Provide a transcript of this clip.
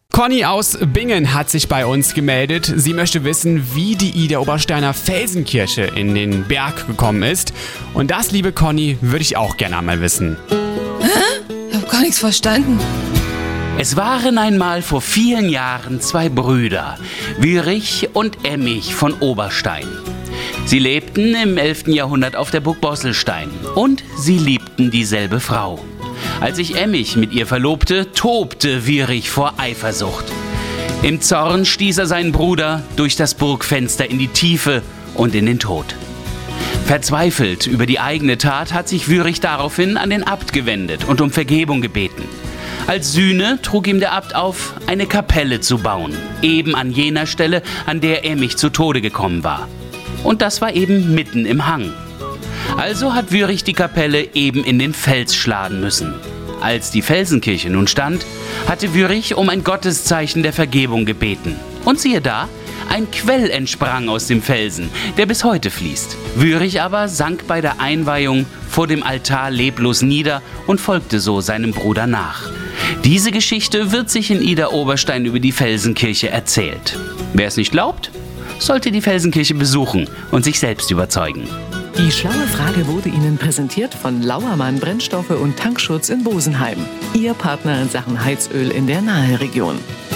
Conny aus Bingen hat sich bei uns gemeldet. Sie möchte wissen, wie die Idar-Obersteiner Felsenkirche in den Berg gekommen ist. Und das, liebe Conny, würde ich auch gerne einmal wissen. Ich habe gar nichts verstanden. Es waren einmal vor vielen Jahren zwei Brüder, Würich und Emmich von Oberstein. Sie lebten im 11. Jahrhundert auf der Burg Bosselstein und sie liebten dieselbe Frau. Als sich Emmich mit ihr verlobte, tobte Würich vor Eifersucht. Im Zorn stieß er seinen Bruder durch das Burgfenster in die Tiefe und in den Tod. Verzweifelt über die eigene Tat hat sich Würich daraufhin an den Abt gewendet und um Vergebung gebeten. Als Sühne trug ihm der Abt auf, eine Kapelle zu bauen, eben an jener Stelle, an der Emmich zu Tode gekommen war. Und das war eben mitten im Hang. Also hat Würich die Kapelle eben in den Fels schlagen müssen. Als die Felsenkirche nun stand, hatte Würich um ein Gotteszeichen der Vergebung gebeten. Und siehe da, ein Quell entsprang aus dem Felsen, der bis heute fließt. Würich aber sank bei der Einweihung vor dem Altar leblos nieder und folgte so seinem Bruder nach. Diese Geschichte wird sich in Idar-Oberstein über die Felsenkirche erzählt. Wer es nicht glaubt, sollte die Felsenkirche besuchen und sich selbst überzeugen. Die schlaue Frage wurde Ihnen präsentiert von Lauermann Brennstoffe und Tankschutz in Bosenheim. Ihr Partner in Sachen Heizöl in der Naheregion.